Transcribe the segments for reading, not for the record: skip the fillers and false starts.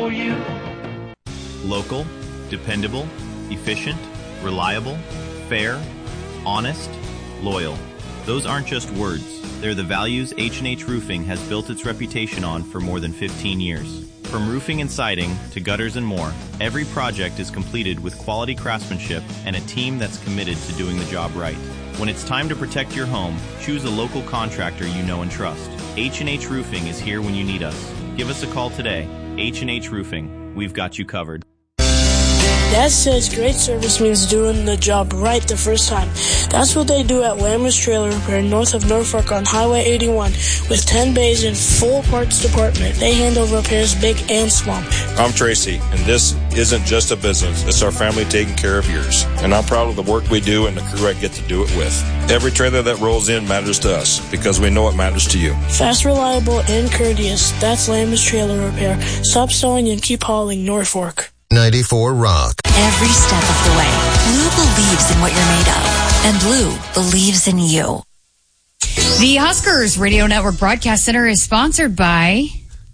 for you. Local, dependable, efficient, reliable, fair, honest, loyal. Those aren't just words. They're the values H&H Roofing has built its reputation on for more than 15 years. From roofing and siding to gutters and more, every project is completed with quality craftsmanship and a team that's committed to doing the job right. When it's time to protect your home, choose a local contractor you know and trust. H&H Roofing is here when you need us. Give us a call today. H&H Roofing. We've got you covered. Dad says great service means doing the job right the first time. That's what they do at Lambert's Trailer Repair north of Norfolk on Highway 81 with 10 bays and full parts department. They handle repairs big and small. I'm Tracy, and this isn't just a business. It's our family taking care of yours. And I'm proud of the work we do and the crew I get to do it with. Every trailer that rolls in matters to us because we know it matters to you. Fast, reliable, and courteous. That's Lambert's Trailer Repair. Stop stalling and keep hauling, Norfolk. 94 Rock. Every step of the way, Blue believes in what you're made of, and Blue believes in you. The Huskers Radio Network Broadcast Center is sponsored by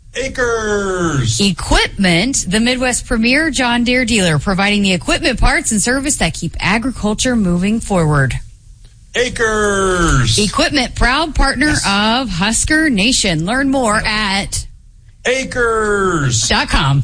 Acres Equipment, the Midwest premier John Deere dealer, providing the equipment, parts, and service that keep agriculture moving forward. Acres Equipment, proud partner of Husker Nation. Learn more at Acres.com.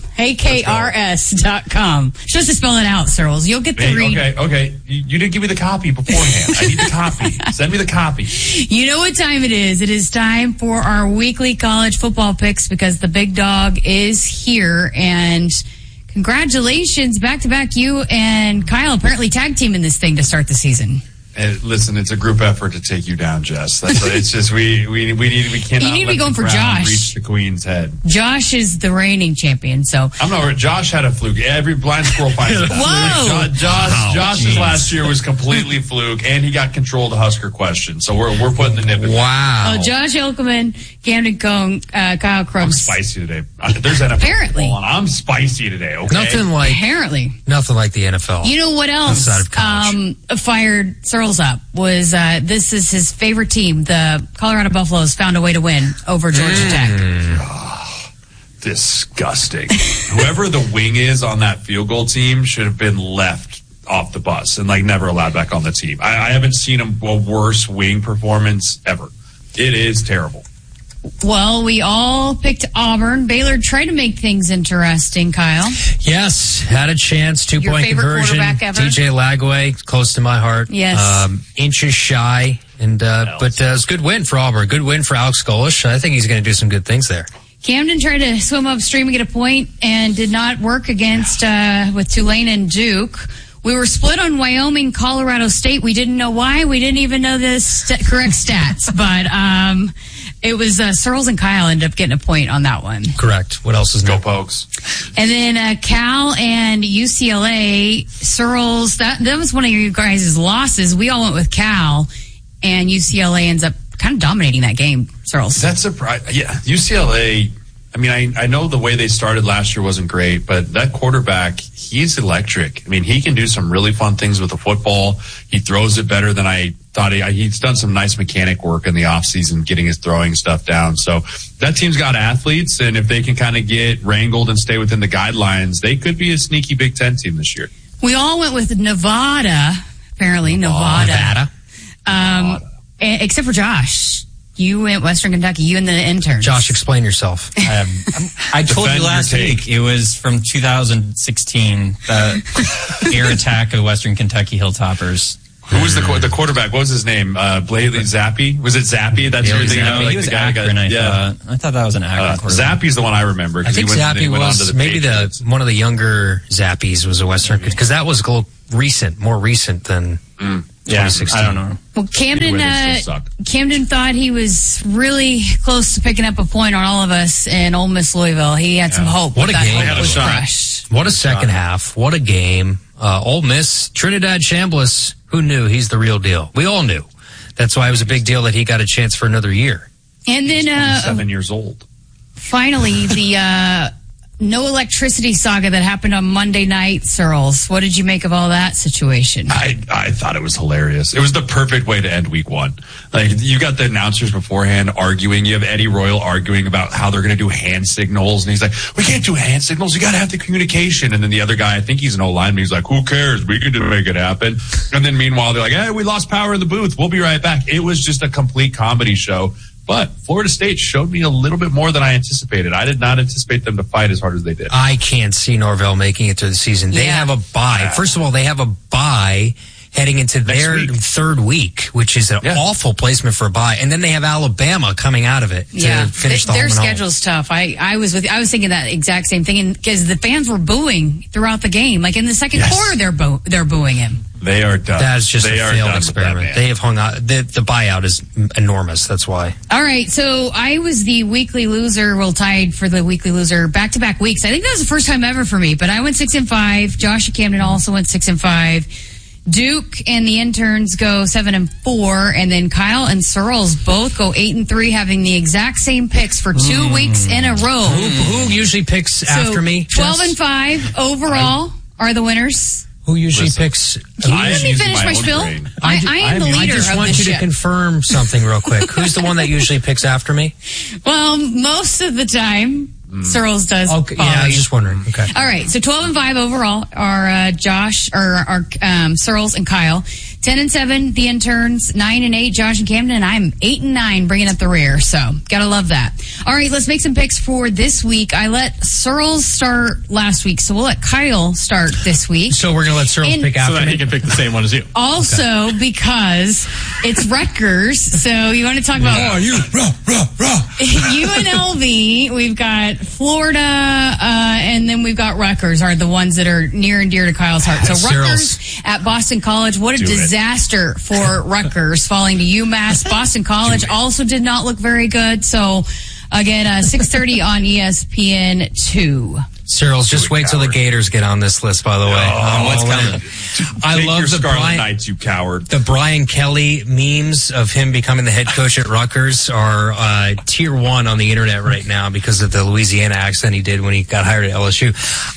AKRS.com. Just to spell it out, Searles. You'll get the read. Okay. You didn't give me the copy beforehand. I need the copy. Send me the copy. You know what time it is. It is time for our weekly college football picks because the big dog is here. And congratulations, back-to-back, you and Kyle apparently tag teaming this thing to start the season. And listen, it's a group effort to take you down, Jess. That's what, it's just we cannot. You need to be going for Josh. Josh. Reach the queen's head. Josh is the reigning champion, so I'm not. Josh had a fluke. Every blind squirrel finds a fluke. Whoa! Josh's last year was completely fluke, and he got control of the Husker question. So we're putting the nip in. Wow. Oh, Josh Ilkeman, Camden Cone, Kyle Crooks. I'm spicy today. There's NFL Apparently. football on. I'm spicy today. Okay. Nothing like the NFL. You know what else fired Searles up was this is his favorite team. The Colorado Buffaloes found a way to win over Georgia Tech. Oh, disgusting. Whoever the wing is on that field goal team should have been left off the bus and never allowed back on the team. I haven't seen a worse wing performance ever. It is terrible. Well, we all picked Auburn. Baylor tried to make things interesting, Kyle. Yes, had a chance. 2-point conversion. DJ Lagway, close to my heart. Yes. Inches shy. But it was a good win for Auburn. Good win for Alex Golesh. I think he's going to do some good things there. Camden tried to swim upstream and get a point and did not work against with Tulane and Duke. We were split on Wyoming, Colorado State. We didn't know why. We didn't even know the correct stats. But it was Searles and Kyle ended up getting a point on that one. Correct. What else is Go new? Pokes. And then Cal and UCLA, Searles, that was one of you guys' losses. We all went with Cal, and UCLA ends up kind of dominating that game, Searles. That's surprising. Yeah, UCLA, I mean, I know the way they started last year wasn't great, but that quarterback, he's electric. I mean, he can do some really fun things with the football. He throws it better than I thought. He's done some nice mechanic work in the offseason, getting his throwing stuff down. So that team's got athletes, and if they can kind of get wrangled and stay within the guidelines, they could be a sneaky Big Ten team this year. We all went with Nevada, apparently. Nevada. Except for Josh. You went Western Kentucky, you and the interns. Josh, explain yourself. I told you last week, it was from 2016, the air attack of Western Kentucky Hilltoppers. Who was the quarterback? What was his name? Blaley Zappi? Was it Zappi? That's Bailey everything. Zappi. He was Akron, I thought that was an Akron quarterback. Zappi's the one I remember. I think Zappi was maybe one of the younger Zappies was a Western, because that was a little more recent than 2016. I don't know. Well, Camden thought he was really close to picking up a point on all of us in Ole Miss Louisville. He had some hope. What a game. Hope was crushed. What a second half. What a game. Ole Miss, Trinidad Chambliss, who knew? He's the real deal. We all knew. That's why it was a big deal that he got a chance for another year. And then he's 7 years old. Finally, the no electricity saga that happened on Monday night, Searles. What did you make of all that situation? I thought it was hilarious. It was the perfect way to end week one. Like, you got the announcers beforehand arguing. You have Eddie Royal arguing about how they're going to do hand signals. And he's like, we can't do hand signals. You got to have the communication. And then the other guy, I think he's an O-lineman, he's like, who cares? We can make it happen. And then meanwhile, they're like, hey, we lost power in the booth. We'll be right back. It was just a complete comedy show. But Florida State showed me a little bit more than I anticipated. I did not anticipate them to fight as hard as they did. I can't see Norvell making it through the season. They have a bye. First of all, they have a bye heading into their third week, which is an awful placement for a bye. And then they have Alabama coming out of it to finish the home and home. Their schedule's tough. I was thinking that exact same thing, because the fans were booing throughout the game. Like in the second quarter, they're booing him. They are done. That's just a failed experiment. They have hung out. The buyout is enormous. That's why. All right. So I was the weekly loser. Well, tied for the weekly loser back-to-back weeks. I think that was the first time ever for me. But I went 6-5. Josh and Camden also went 6-5. Duke and the interns go 7-4, and then Kyle and Searles both go 8-3, having the exact same picks for 2 weeks in a row. Who usually picks after me? 12-5 overall are the winners. Who usually picks? Can you let me finish my spiel? I am the leader of this ship. I just want you to confirm something real quick. Who's the one that usually picks after me? Well, most of the time, Searles does. Okay, yeah, I was just wondering. Okay. All right, so 12-5 overall are Josh or Searles and Kyle. 10-7 the interns. 9-8 Josh and Camden, and I'm 8-9 bringing up the rear. So gotta love that. All right, let's make some picks for this week. I let Searles start last week, so we'll let Kyle start this week. So we're gonna let Searles pick after so that he can pick the same one as you. Also, because it's Rutgers, so you want to talk about UNLV. We've got Florida, and then we've got Rutgers are the ones that are near and dear to Kyle's heart. So Rutgers at Boston College. What a disaster for Rutgers, falling to UMass. Boston College also did not look very good. So again, 6:30 on ESPN2. Searles, just wait till the Gators get on this list, by the way. What's coming? I love the Scarlet Knights, you coward. The Brian Kelly memes of him becoming the head coach at Rutgers are tier 1 on the internet right now because of the Louisiana accent he did when he got hired at LSU.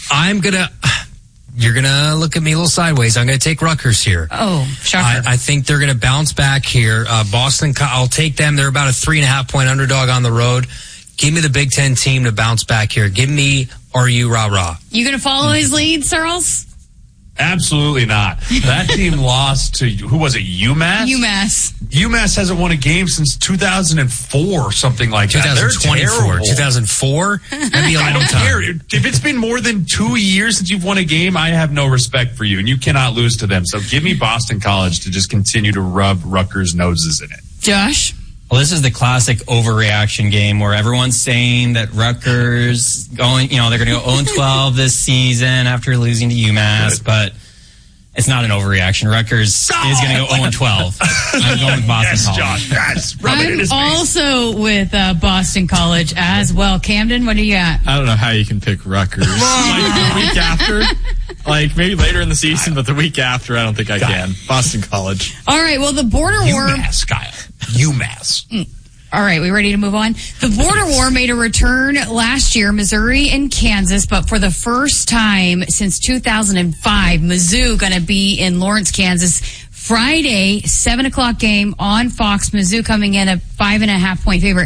You're going to look at me a little sideways. I'm going to take Rutgers here. Oh, shocker. I think they're going to bounce back here. Boston, I'll take them. They're about a 3.5-point underdog on the road. Give me the Big Ten team to bounce back here. Give me RU rah-rah. You going to follow his lead, Searles? Absolutely not. That team lost to, who was it, UMass? UMass hasn't won a game since 2004 or something like that. 2024. 2004? That'd be a long I don't time. care. If it's been more than 2 years since you've won a game, I have no respect for you, and you cannot lose to them. So give me Boston College to just continue to rub Rutgers' noses in it. Josh? Well, this is the classic overreaction game where everyone's saying that Rutgers they're going to go 0-12 this season after losing to UMass, but it's not an overreaction. Rutgers is going to go 0-12. I'm going with Boston College. Josh, yes. I'm also with Boston College as well. Camden, what do you got? I don't know how you can pick Rutgers. The week after. Maybe later in the season, but the week after, I don't think I can. Boston College. All right, well, the border war... UMass, Kyle. UMass. All right, we ready to move on? The border war made a return last year, Missouri and Kansas, but for the first time since 2005, Mizzou going to be in Lawrence, Kansas. Friday, 7:00 game on Fox. Mizzou coming in a 5.5-point favorite.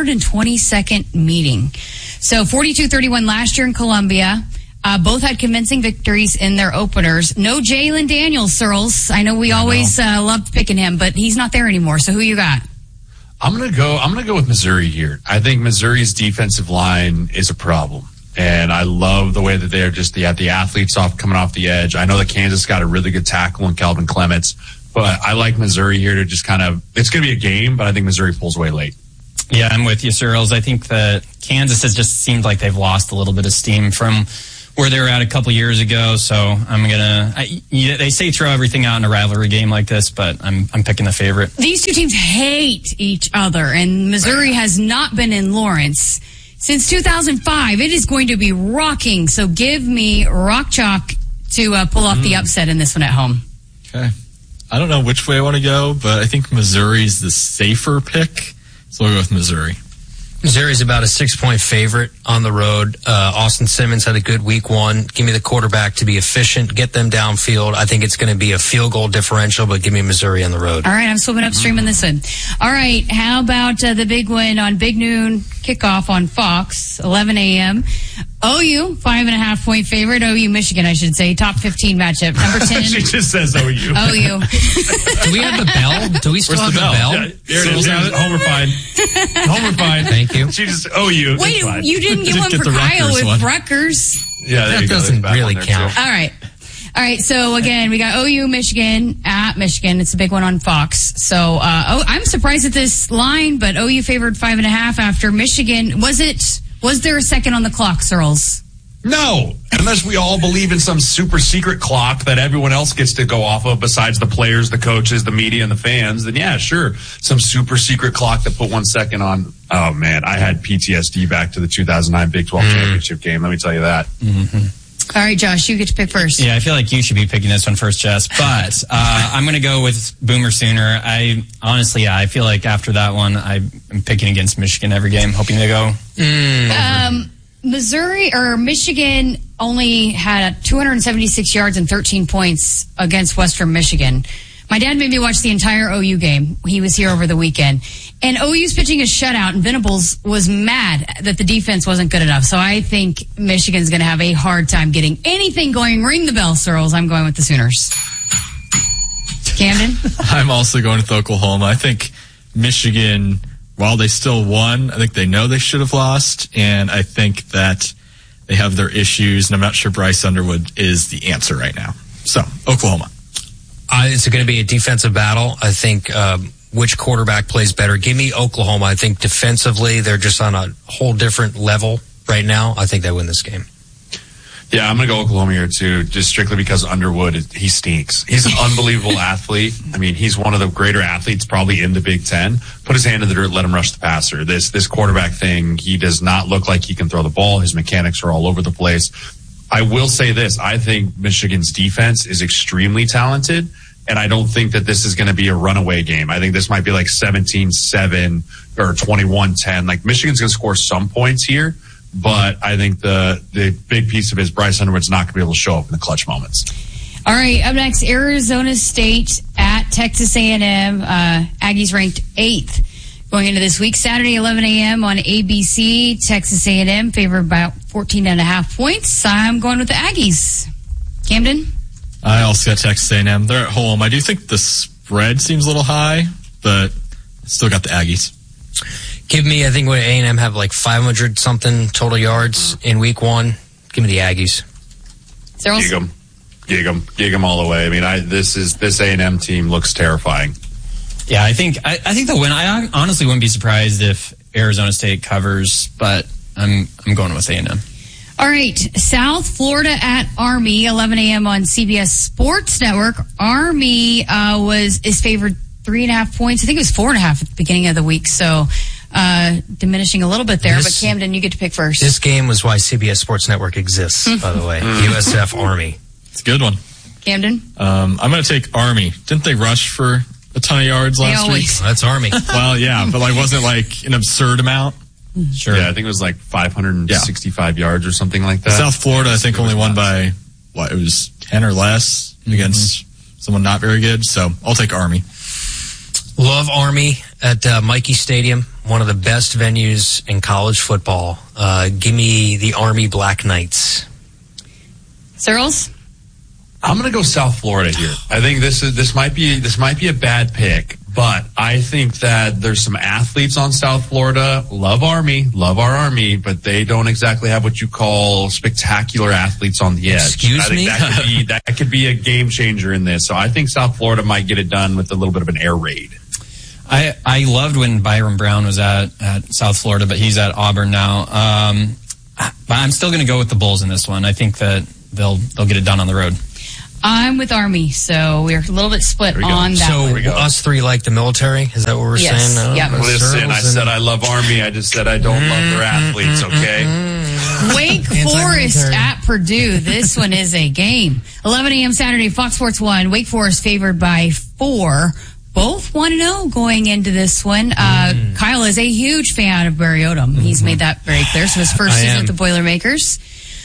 122nd meeting. So 42-31 last year in Columbia. Both had convincing victories in their openers. No Jalen Daniels, Searles. I know we always loved picking him, but he's not there anymore. So who you got? I'm gonna go with Missouri here. I think Missouri's defensive line is a problem, and I love the way that they're they have the athletes coming off the edge. I know that Kansas got a really good tackle in Calvin Clements, but I like Missouri here to just it's gonna be a game, but I think Missouri pulls away late. Yeah, I'm with you, Searles. I think that Kansas has just seemed like they've lost a little bit of steam from where they were at a couple years ago. So I'm they say throw everything out in a rivalry game like this, but I'm picking the favorite. These two teams hate each other, and Missouri has not been in Lawrence since 2005. It is going to be rocking. So give me Rock Chalk to pull off the upset in this one at home. Okay. I don't know which way I want to go, but I think Missouri's the safer pick. So we'll go with Missouri. Missouri's about a 6-point favorite on the road. Austin Simmons had a good week 1. Give me the quarterback to be efficient, get them downfield. I think it's going to be a field goal differential, but give me Missouri on the road. All right, I'm swimming upstream in this one. All right, how about the big win on Big Noon kickoff on Fox, 11 a.m. OU, 5.5-point favorite. OU, Michigan, I should say. Top 15 matchup. Number 10. She just says OU. OU. Do we have the bell? Do we still have the bell? Yeah, here it is. Homer fine. Homer fine. Thank you. She just OU. Wait, you didn't get one for Kyle with Rutgers. Yeah, there that doesn't really count. All right. So again, we got OU, Michigan at Michigan. It's a big one on Fox. So I'm surprised at this line, but OU favored 5.5 after Michigan. Was there a second on the clock, Searles? No, unless we all believe in some super secret clock that everyone else gets to go off of besides the players, the coaches, the media, and the fans, then yeah, sure. Some super secret clock that put 1 second on. Oh, man, I had PTSD back to the 2009 Big 12 championship game. Let me tell you that. Mm-hmm. All right, Josh, you get to pick first. Yeah, I feel like you should be picking this one first, Jess. But I'm going to go with Boomer Sooner. I feel like after that one, I'm picking against Michigan every game, hoping they go. Michigan only had 276 yards and 13 points against Western Michigan. My dad made me watch the entire OU game. He was here over the weekend. And OU's pitching a shutout, and Venables was mad that the defense wasn't good enough. So I think Michigan's going to have a hard time getting anything going. Ring the bell, Searles. I'm going with the Sooners. Camden? I'm also going with Oklahoma. I think Michigan, while they still won, I think they know they should have lost, and I think that they have their issues, and I'm not sure Bryce Underwood is the answer right now. So, Oklahoma. It's going to be a defensive battle. I think which quarterback plays better. Give me Oklahoma. I think defensively, they're just on a whole different level right now. I think they win this game. Yeah, I'm going to go Oklahoma here, too, just strictly because Underwood, he stinks. He's an unbelievable athlete. I mean, he's one of the greater athletes probably in the Big Ten. Put his hand in the dirt, let him rush the passer. This quarterback thing, he does not look like he can throw the ball. His mechanics are all over the place. I will say this. I think Michigan's defense is extremely talented, and I don't think that this is going to be a runaway game. I think this might be like 17-7 or 21-10. Like, Michigan's going to score some points here. But I think the big piece of it is Bryce Underwood's not going to be able to show up in the clutch moments. All right, up next, Arizona State at Texas A&M. Aggies ranked 8th going into this week. Saturday, 11 a.m. on ABC. Texas A&M favored by 14.5 points. I'm going with the Aggies. Camden? I also got Texas A&M. They're at home. I do think the spread seems a little high, but still got the Aggies. Give me, I think, what A&M have like 500-something total yards in week 1. Give me the Aggies. Gig them all the way. I mean, this A&M team looks terrifying. Yeah, I think they'll win. I honestly wouldn't be surprised if Arizona State covers, but I'm going with A&M. All right, South Florida at Army, 11 a.m. on CBS Sports Network. Army is favored 3.5 points. I think it was 4.5 at the beginning of the week, so diminishing a little bit there. But Camden, you get to pick first. This game was why CBS Sports Network exists, by the way. USF Army. It's a good one. Camden? I'm going to take Army. Didn't they rush for a ton of yards last week? That's Army. Well, yeah, but wasn't like an absurd amount? Sure. Yeah, I think it was like 565 yards or something like that. South Florida, I think, only won by, it was 10 or less against someone not very good. So I'll take Army. Love Army at Mikey Stadium, one of the best venues in college football. Give me the Army Black Knights. Searles? I'm going to go South Florida here. I think this might be a bad pick, but I think that there's some athletes on South Florida. Love our Army, but they don't exactly have what you call spectacular athletes on the edge. Excuse me? That could be a game changer in this. So I think South Florida might get it done with a little bit of an air raid. I loved when Byron Brown was at South Florida, but he's at Auburn now. But I'm still going to go with the Bulls in this one. I think that they'll get it done on the road. I'm with Army, so we're a little bit split on that. So us three like the military? Is that what we're saying? Yeah. Listen, I said I love Army. I just said I don't love their athletes, okay? Wake Forest at Purdue. This one is a game. 11 a.m. Saturday, Fox Sports 1. Wake Forest favored by 4. both 1-0 going into this one. Kyle is a huge fan of Barry Odom. He's made that very clear. So his first season with the Boilermakers.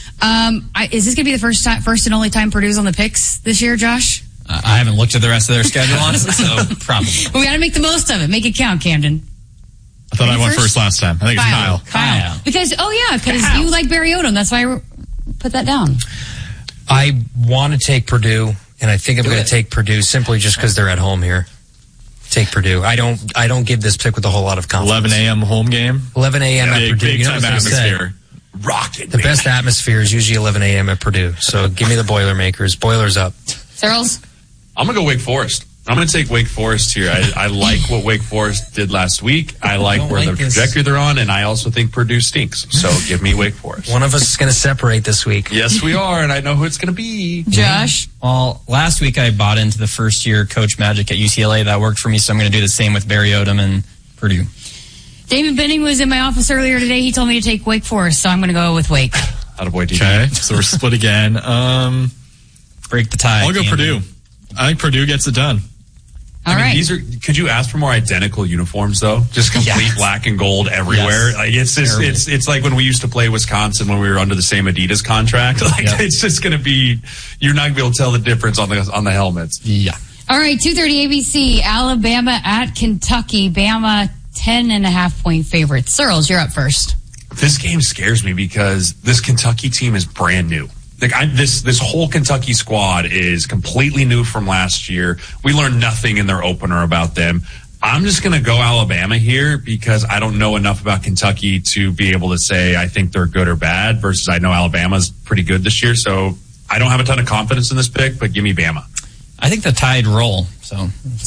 Is this going to be the first and only time Purdue's on the picks this year, Josh? I haven't looked at the rest of their schedule, honestly, so probably. Well, we got to make the most of it. Make it count, Camden. I thought I went first last time. I think it's Kyle. Because you like Barry Odom. That's why I put that down. I want to take Purdue, and I think I'm going to take Purdue simply just because they're at home here. Take Purdue. I don't give this pick with a whole lot of confidence. 11 a.m. home game. 11 a.m. at Purdue. Big time atmosphere. Rocket. The best atmosphere is usually 11 a.m. at Purdue. So give me the Boilermakers. Boilers up. Searles? I'm going to go Wake Forest. I'm going to take Wake Forest here. I like what Wake Forest did last week. I like where the trajectory they're on, and I also think Purdue stinks. So give me Wake Forest. One of us is going to separate this week. Yes, we are, and I know who it's going to be. Josh? Well, last week I bought into the first-year Coach Magic at UCLA. That worked for me, so I'm going to do the same with Barry Odom and Purdue. David Benning was in my office earlier today. He told me to take Wake Forest, so I'm going to go with Wake. Attaboy, DJ. Okay, so we're split again. Break the tie. I'll go Purdue. I think Purdue gets it done. All right. Could you ask for more identical uniforms though? Just complete black and gold everywhere. Yes. Like it's like when we used to play Wisconsin when we were under the same Adidas contract. It's just going to be, you're not going to be able to tell the difference on the helmets. Yeah. All right. 2:30 ABC, Alabama at Kentucky. Bama 10.5-point favorite. Searles, you're up first. This game scares me because this Kentucky team is brand new. This whole Kentucky squad is completely new from last year. We learned nothing in their opener about them. I'm just going to go Alabama here because I don't know enough about Kentucky to be able to say I think they're good or bad versus I know Alabama's pretty good this year. So I don't have a ton of confidence in this pick, but give me Bama. I think the Tide roll. So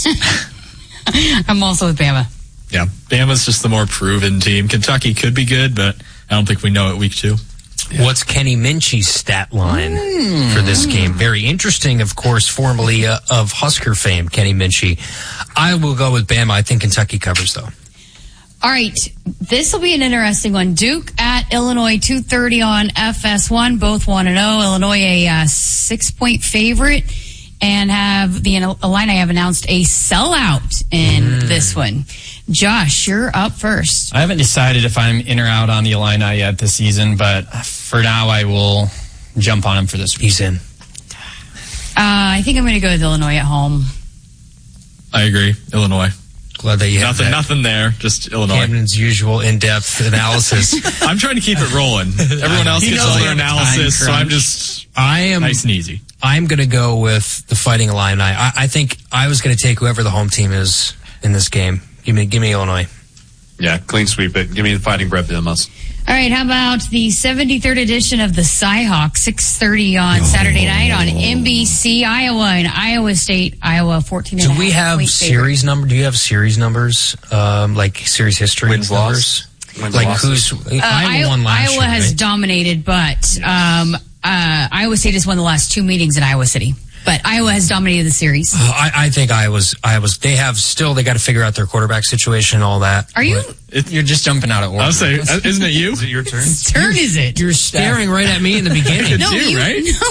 I'm also with Bama. Yeah, Bama's just the more proven team. Kentucky could be good, but I don't think we know it week 2. Yeah. What's Kenny Minchie's stat line for this game? Very interesting, of course, formerly of Husker fame, Kenny Minchie. I will go with Bama. I think Kentucky covers, though. All right. This will be an interesting one. Duke at Illinois, 2:30 on FS1. Both 1-0. Illinois a 6-point favorite. And have the Illini have announced a sellout in this one. Josh, you're up first. I haven't decided if I'm in or out on the Illini yet this season, but for now I will jump on him for this week. He's in. I think I'm going to go with Illinois at home. I agree. Illinois. Glad that you have nothing there. Just Illinois. Camden's usual in-depth analysis. I'm trying to keep it rolling. Everyone else gets all their analysis, so I am nice and easy. I'm going to go with the Fighting Illini. I think I was going to take whoever the home team is in this game. Give me Illinois. Yeah, clean sweep it. Give me the Fighting Brett Bielema's. All right, how about the 73rd edition of the Cyhawk, 6:30 on Saturday night on NBC, Iowa and Iowa State, Iowa 14. Do we have series number? Do you have series numbers, like series history wins numbers? Like who's Iowa won last year, has right? dominated, but Iowa State has won the last 2 meetings in Iowa City. But Iowa has dominated the series. I think Iowa's. They got to figure out their quarterback situation and all that. Are you? You're just jumping out of order. I was saying, isn't it you? Is it your turn? Whose turn is it? You're staring right at me in the beginning. No, you, right? No,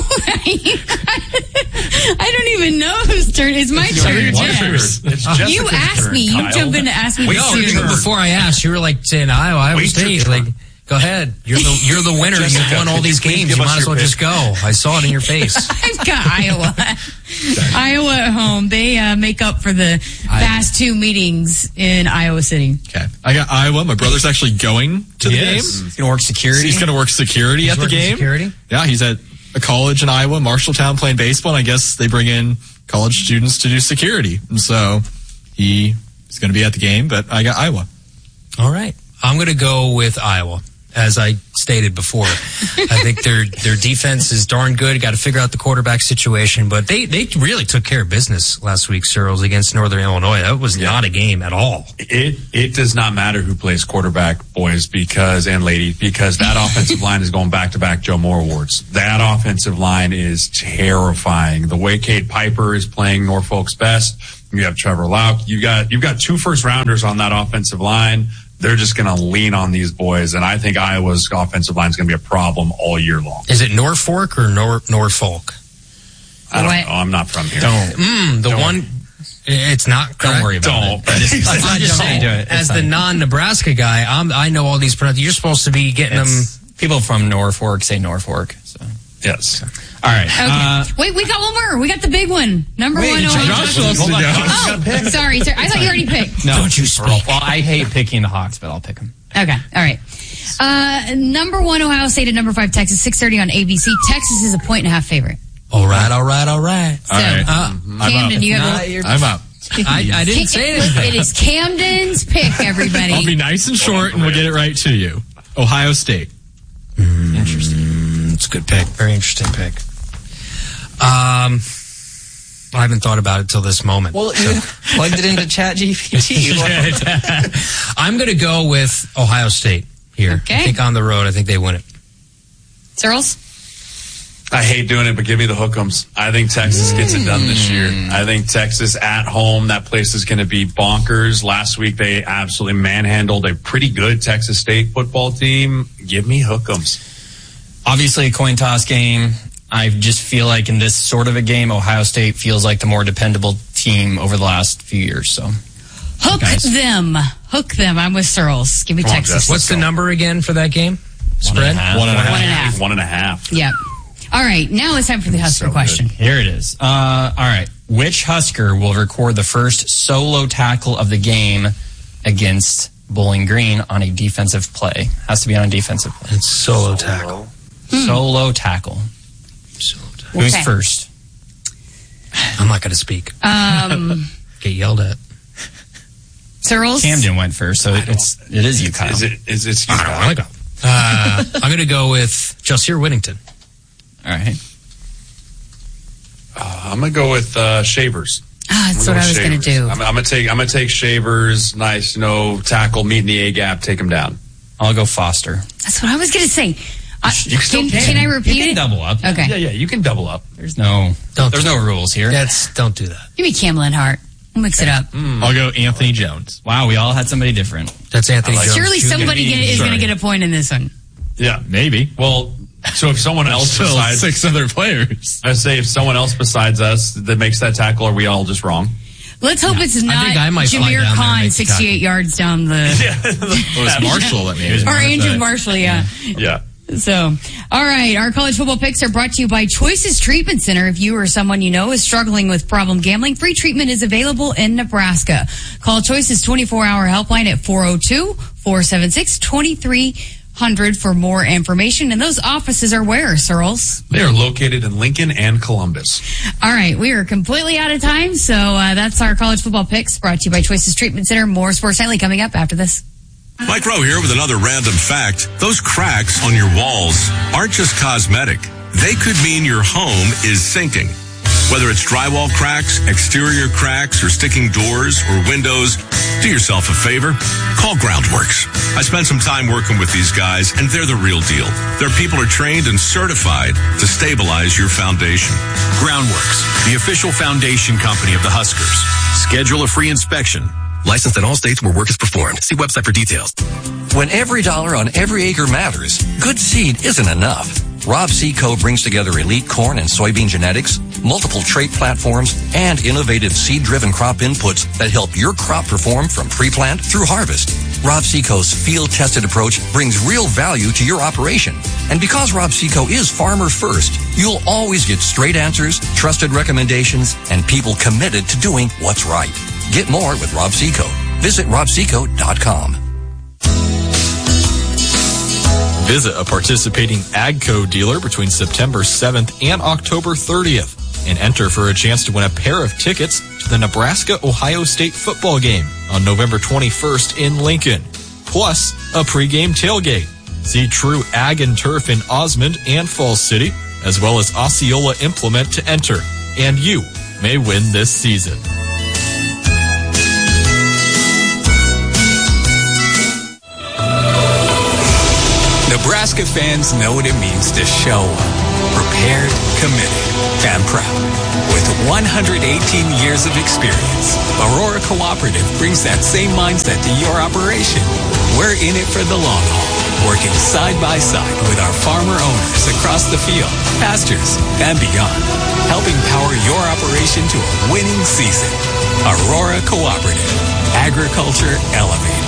I don't even know whose turn. It's my turn. It's Jessica's You asked turn, me. You Kyle. jump in to ask me. Before I asked, you were like saying Iowa State. Like, go ahead. You're the winner. You've won all these games. You might as well just go. I saw it in your face. I've got Iowa. Iowa at home. They make up for the past 2 meetings in Iowa City. Okay. I got Iowa. My brother's actually going to the game. He's going to work security. He's going to work security at the game. Security? Yeah, he's at a college in Iowa, Marshalltown, playing baseball. And I guess they bring in college students to do security. And so he's going to be at the game, but I got Iowa. All right. I'm going to go with Iowa. As I stated before, I think their defense is darn good. Got to figure out the quarterback situation, but they really took care of business last week, Searles, against Northern Illinois. That was not a game at all. It does not matter who plays quarterback, boys, because that offensive line is going back-to-back Joe Moore awards. That offensive line is terrifying. The way Cade Piper is playing Norfolk's best. You have Trevor Lauk. You've got 2 first-rounders on that offensive line. They're just going to lean on these boys, and I think Iowa's offensive line is going to be a problem all year long. Is it Norfolk or Norfolk? I don't know. I'm not from here. The one It's not correct. Don't worry about it. I'm just saying, as the non-Nebraska guy, I know all these pronunciations. You're supposed to be getting them. People from Norfolk say Norfolk. So. Yes. All right. Okay. Wait, we got one more. We got the big one. Number one. Josh wants to know. Oh, sorry. I thought you already picked. No, don't you speak. Well, I hate picking the Hawks, but I'll pick them. Okay. All right. Number 1, Ohio State at number 5, Texas. 6:30 on ABC. Texas is a 1.5 favorite. All right. So, Camden, you have I'm up. I didn't say anything. It is Camden's pick, everybody. I'll be nice and short, and we'll get it right to you. Ohio State. Interesting. It's a good pick. Very interesting pick. I haven't thought about it till this moment. Well, you plugged it into ChatGPT. I'm going to go with Ohio State here. Okay. I think on the road, I think they win it. Searles? I hate doing it, but give me the Hook'ems. I think Texas gets it done this year. I think Texas at home, that place is going to be bonkers. Last week, they absolutely manhandled a pretty good Texas State football team. Give me Hook'ems. Obviously, a coin toss game. I just feel like in this sort of a game, Ohio State feels like the more dependable team over the last few years. So, Hook them. I'm with Searles. Give me Texas. What's the number again for that game? Spread? 1.5. 1.5. Yeah. All right, now it's time for the Husker question. Here it is. All right. Which Husker will record the first solo tackle of the game against Bowling Green on a defensive play? Has to be on a defensive play. It's solo tackle. Solo tackle. Who's first? I'm not going to speak. Get yelled at. Searles? Camden went first, so it is you, Kyle. Is it you, I don't want to go. I'm going to go with Josier Whittington. All right. I'm gonna go with Shavers. That's what I was gonna do. I'm gonna take Shavers. Nice, tackle, meet in the A gap, take him down. I'll go Foster. That's what I was gonna say. You still can I repeat you can it? double up. Okay. Yeah, you can double up. There's no rules here. Don't do that. Give me Cam Lenhart. We'll mix it up. I'll go Anthony Jones. Wow, we all had somebody different. That's Anthony Jones. Surely somebody is going to get a point in this one. Yeah, maybe. Well, so if someone else besides 6 other players, I say if someone else besides us that makes that tackle, are we all just wrong? Let's hope it's not Jameer Khan 68 yards down the. It was Marshall that made it. Or Andrew Marshall, yeah. Yeah. So, all right, our college football picks are brought to you by Choices Treatment Center. If you or someone you know is struggling with problem gambling, free treatment is available in Nebraska. Call Choices 24-hour helpline at 402-476-2300 for more information. And those offices are where, Searles? They are located in Lincoln and Columbus. All right, we are completely out of time, so that's our college football picks brought to you by Choices Treatment Center. More Sports Nightly coming up after this. Mike Rowe here with another random fact. Those cracks on your walls aren't just cosmetic. They could mean your home is sinking. Whether it's drywall cracks, exterior cracks, or sticking doors or windows, do yourself a favor. Call Groundworks. I spent some time working with these guys, and they're the real deal. Their people are trained and certified to stabilize your foundation. Groundworks, the official foundation company of the Huskers. Schedule a free inspection. Licensed in all states where work is performed. See website for details. When every dollar on every acre matters, good seed isn't enough. Rob Seco brings together elite corn and soybean genetics, multiple trait platforms, and innovative seed-driven crop inputs that help your crop perform from pre-plant through harvest. Rob Seco's field-tested approach brings real value to your operation. And because Rob Seco is farmer first, you'll always get straight answers, trusted recommendations, and people committed to doing what's right. Get more with Rob Seco. Visit robseco.com. Visit a participating AGCO dealer between September 7th and October 30th and enter for a chance to win a pair of tickets to the Nebraska-Ohio State football game on November 21st in Lincoln, plus a pregame tailgate. See True Ag and Turf in Osmond and Falls City, as well as Osceola Implement to enter, and you may win this season. Nebraska fans know what it means to show up. Prepared, committed, and proud. With 118 years of experience, Aurora Cooperative brings that same mindset to your operation. We're in it for the long haul. working side by side with our farmer owners across the field, pastures, and beyond, helping power your operation to a winning season. Aurora Cooperative. Agriculture elevated.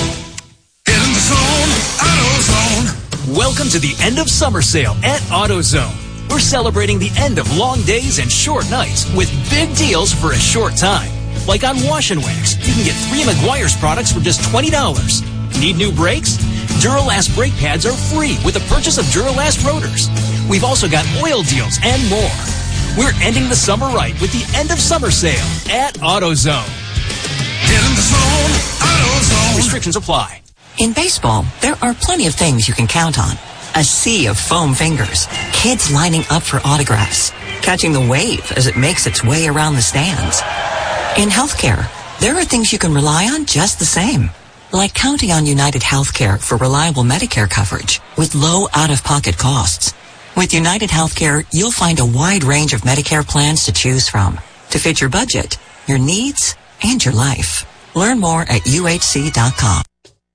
In the zone, AutoZone. Welcome to the end of summer sale at AutoZone. We're celebrating the end of long days and short nights with big deals for a short time. Like on Wash and Wax, you can get 3 Meguiar's products for just $20. Need new brakes? Duralast brake pads are free with the purchase of Duralast rotors. We've also got oil deals and more. We're ending the summer right with the end of summer sale at AutoZone. Get in the zone, AutoZone. Restrictions apply. In baseball, there are plenty of things you can count on. A sea of foam fingers, kids lining up for autographs, catching the wave as it makes its way around the stands. In healthcare, there are things you can rely on just the same, like counting on United Healthcare for reliable Medicare coverage with low out-of-pocket costs. With United Healthcare, you'll find a wide range of Medicare plans to choose from to fit your budget, your needs, and your life. Learn more at uhc.com.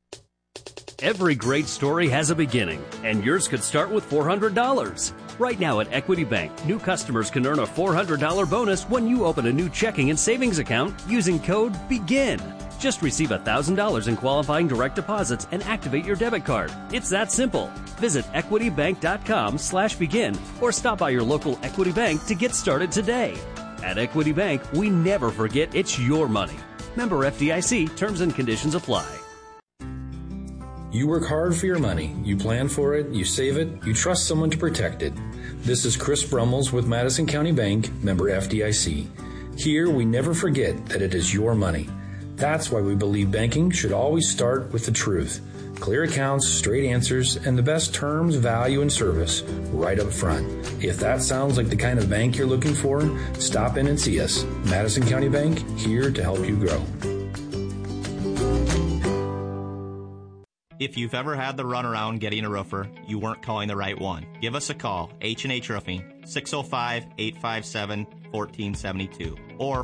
Every great story has a beginning, and yours could start with $400. Right now at Equity Bank, new customers can earn a $400 bonus when you open a new checking and savings account using code BEGIN. Just receive $1,000 in qualifying direct deposits and activate your debit card. It's that simple. Visit equitybank.com/begin or stop by your local Equity Bank to get started today. At Equity Bank, we never forget it's your money. Member FDIC, terms and conditions apply. You work hard for your money. You plan for it, you save it, you trust someone to protect it. This is Chris Brummels with Madison County Bank, member FDIC. Here, we never forget that it is your money. That's why we believe banking should always start with the truth. Clear accounts, straight answers, and the best terms, value, and service right up front. If that sounds like the kind of bank you're looking for, stop in and see us. Madison County Bank, here to help you grow. If you've ever had the runaround getting a roofer, you weren't calling the right one. Give us a call, H&H Roofing, 605-857-1472 or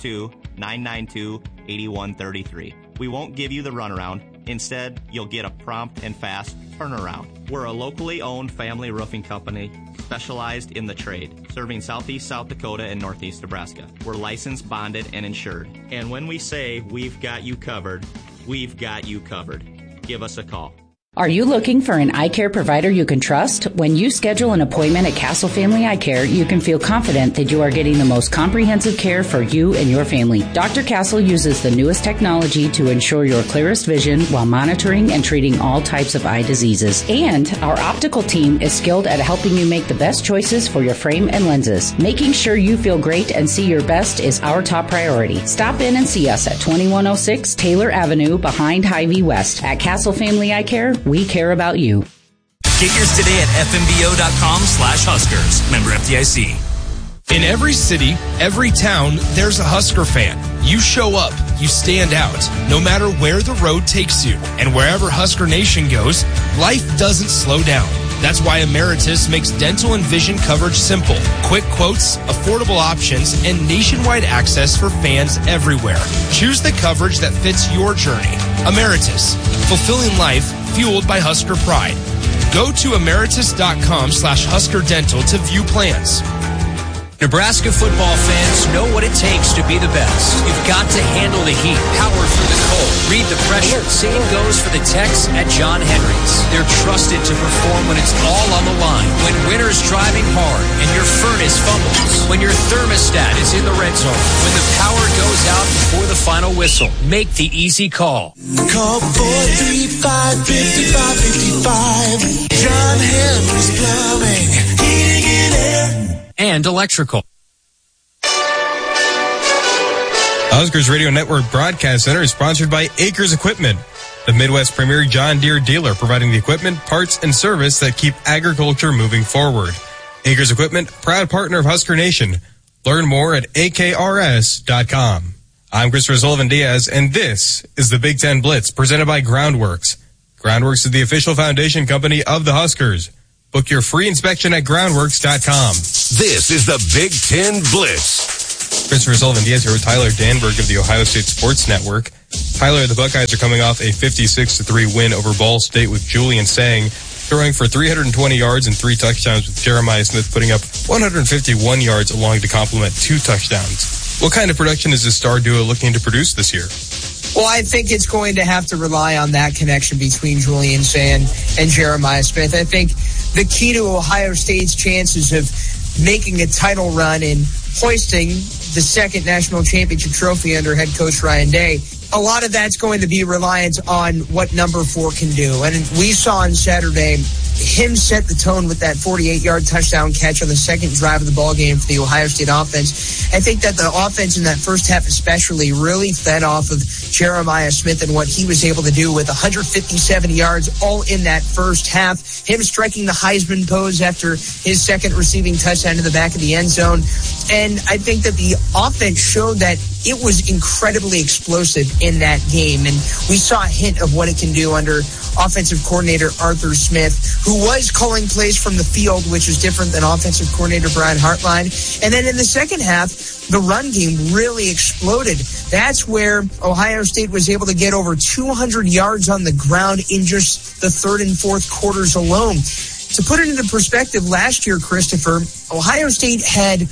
402-992-8133. We won't give you the runaround. Instead, you'll get a prompt and fast turnaround. We're a locally owned family roofing company specialized in the trade, serving southeast South Dakota and northeast Nebraska. We're licensed, bonded, and insured. And when we say we've got you covered, we've got you covered. Give us a call. Are you looking for an eye care provider you can trust? When you schedule an appointment at Castle Family Eye Care, you can feel confident that you are getting the most comprehensive care for you and your family. Dr. Castle uses the newest technology to ensure your clearest vision while monitoring and treating all types of eye diseases. And our optical team is skilled at helping you make the best choices for your frame and lenses. Making sure you feel great and see your best is our top priority. Stop in and see us at 2106 Taylor Avenue behind Hy-Vee West. At Castle Family Eye Care, we care about you. Get yours today at fmbo.com/Huskers. Member FDIC. In every city, every town, there's a Husker fan. You show up, you stand out, no matter where the road takes you. And wherever Husker Nation goes, life doesn't slow down. That's why Emeritus makes dental and vision coverage simple. Quick quotes, affordable options, and nationwide access for fans everywhere. Choose the coverage that fits your journey. Emeritus, fulfilling life fueled by Husker pride. Go to emeritus.com/Husker Dental to view plans. Nebraska football fans know what it takes to be the best. You've got to handle the heat, power through the cold, read the pressure. Same goes for the Techs at John Henry's. They're trusted to perform when it's all on the line, when winter's driving hard and your furnace fumbles, when your thermostat is in the red zone, when the power goes out before the final whistle. Make the easy call. Call 435-5555. John Henry's Plumbing, heating and air. And electrical. Huskers Radio Network Broadcast Center is sponsored by Acres Equipment, the Midwest premier John Deere dealer, providing the equipment, parts, and service that keep agriculture moving forward. Acres Equipment, proud partner of Husker Nation. Learn more at akrs.com. I'm Christopher Sullivan Diaz, and this is the Big Ten Blitz, presented by Groundworks. Groundworks is the official foundation company of the Huskers. Book your free inspection at groundworks.com. This is the Big Ten Blitz. Christopher Sullivan Diaz here with Tyler Danberg of the Ohio State Sports Network. Tyler, the Buckeyes are coming off a 56-3 win over Ball State with Julian Sang throwing for 320 yards and 3 touchdowns, with Jeremiah Smith putting up 151 yards along to complement 2 touchdowns. What kind of production is the star duo looking to produce this year? Well, I think it's going to have to rely on that connection between Julian Sang and Jeremiah Smith. I think the key to Ohio State's chances of making a title run and hoisting the second national championship trophy under head coach Ryan Day, a lot of that's going to be reliant on what number 4 can do. And we saw on Saturday him set the tone with that 48-yard touchdown catch on the second drive of the ball game for the Ohio State offense. I think that the offense in that first half especially really fed off of Jeremiah Smith and what he was able to do with 157 yards all in that first half. Him striking the Heisman pose after his second receiving touchdown to the back of the end zone. And I think that the offense showed that it was incredibly explosive in that game. And we saw a hint of what it can do under offensive coordinator Arthur Smith, who was calling plays from the field, which is different than offensive coordinator Brian Hartline. And then in the second half, the run game really exploded. That's where Ohio State was able to get over 200 yards on the ground in just the third and fourth quarters alone. To put it into perspective, last year, Christopher, Ohio State had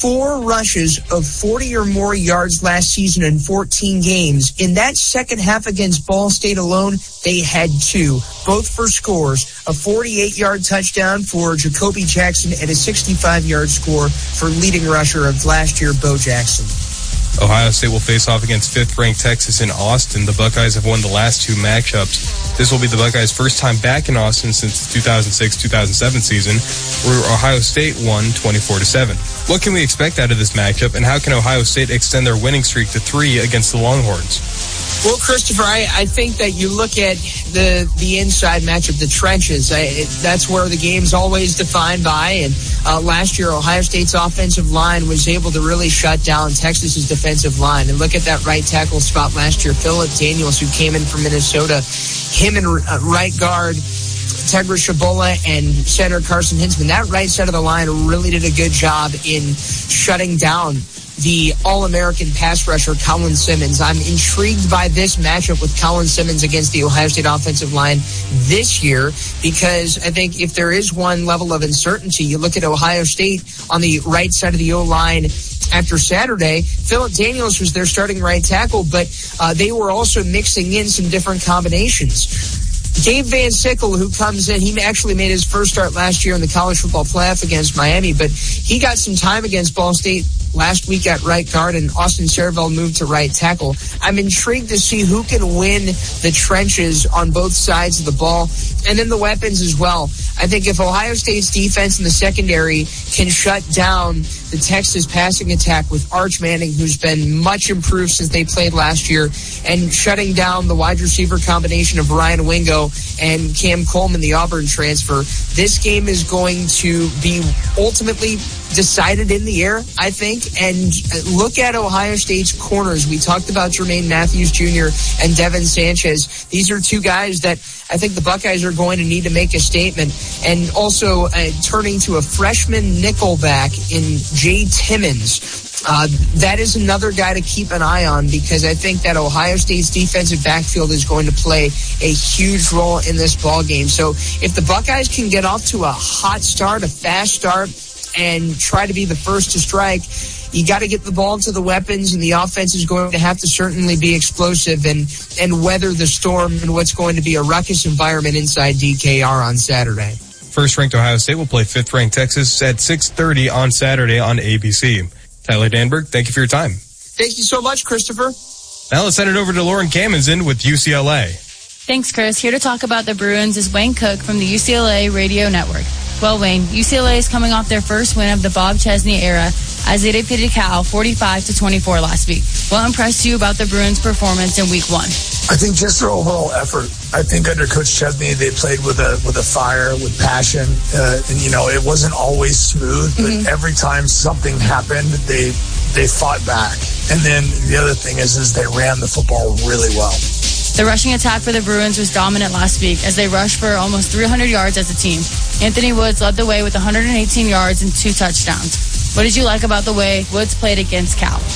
4 rushes of 40 or more yards last season in 14 games. In that second half against Ball State alone, they had 2, both for scores, a 48-yard touchdown for Jacoby Jackson and a 65-yard score for leading rusher of last year, Bo Jackson. Ohio State will face off against 5th-ranked Texas in Austin. The Buckeyes have won the last 2 matchups. This will be the Buckeyes' first time back in Austin since the 2006-2007 season, where Ohio State won 24-7. What can we expect out of this matchup, and how can Ohio State extend their winning streak to 3 against the Longhorns? Well, Christopher, I think that you look at the inside matchup, the trenches. That's where the game's always defined by. And last year, Ohio State's offensive line was able to really shut down Texas's defensive line. And look at that right tackle spot last year. Philip Daniels, who came in from Minnesota, him and right guard Tegra Shabola and center Carson Hinsman. That right side of the line really did a good job in shutting down the All-American pass rusher, Colin Simmons. I'm intrigued by this matchup with Colin Simmons against the Ohio State offensive line this year, because I think if there is one level of uncertainty, you look at Ohio State on the right side of the O-line after Saturday. Philip Daniels was their starting right tackle, but they were also mixing in some different combinations. Dave Van Sickle, who comes in, he actually made his first start last year in the college football playoff against Miami, but he got some time against Ball State last week at right guard, and Austin Cervell moved to right tackle. I'm intrigued to see who can win the trenches on both sides of the ball, and then the weapons as well. I think if Ohio State's defense in the secondary can shut down the Texas passing attack with Arch Manning, who's been much improved since they played last year, and shutting down the wide receiver combination of Ryan Wingo and Cam Coleman, the Auburn transfer, this game is going to be ultimately decided in the air, I think. And look at Ohio State's corners. We talked about Jermaine Matthews Jr. and Devin Sanchez. These are 2 guys that I think the Buckeyes are going to need to make a statement. And also turning to a freshman nickelback in Jay Timmons. That is another guy to keep an eye on, because I think that Ohio State's defensive backfield is going to play a huge role in this ball game. So if the Buckeyes can get off to a hot start, a fast start, and try to be the first to strike, you got to get the ball to the weapons, and the offense is going to have to certainly be explosive and weather the storm in what's going to be a ruckus environment inside DKR on Saturday. First-ranked Ohio State will play 5th-ranked Texas at 6:30 on Saturday on ABC. Tyler Danberg, thank you for your time. Thank you so much, Christopher. Now let's send it over to Lauren Kamenzen with UCLA. Thanks, Chris. Here to talk about the Bruins is Wayne Cook from the UCLA Radio Network. Well, Wayne, UCLA is coming off their first win of the Bob Chesney era as they defeated Cal 45-24 last week. What impressed you about the Bruins' performance in Week 1? I think just their overall effort. I think under Coach Chesney, they played with a fire, with passion. And, it wasn't always smooth, but every time something happened, they fought back. And then the other thing is they ran the football really well. The rushing attack for the Bruins was dominant last week as they rushed for almost 300 yards as a team. Anthony Woods led the way with 118 yards and 2 touchdowns. What did you like about the way Woods played against Cal?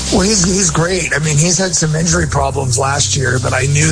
Well, he's great. I mean, he's had some injury problems last year, but I knew